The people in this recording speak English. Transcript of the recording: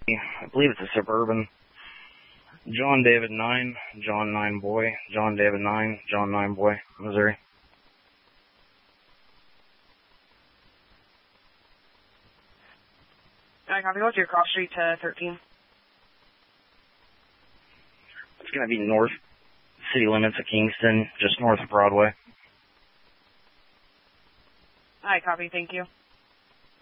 I believe it's a Suburban. John David 9, John 9 Boy, John David 9, John 9 Boy, Missouri. I copy. What's your cross street to 13? It's going to be north city limits of Kingston, just north of Broadway. I copy. Thank you.